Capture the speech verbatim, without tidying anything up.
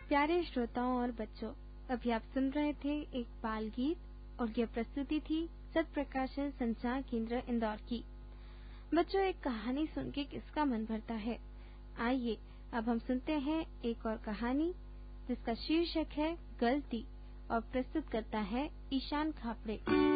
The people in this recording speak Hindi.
प्यारे श्रोताओं और बच्चों, अभी आप सुन रहे थे एक बाल गीत और यह प्रस्तुति थी सत्प्रकाशन संचार केंद्र इंदौर की। बच्चों, एक कहानी सुन के किसका मन भरता है। आइए अब हम सुनते हैं एक और कहानी जिसका शीर्षक है गलती और प्रस्तुत करता है ईशान खापड़े।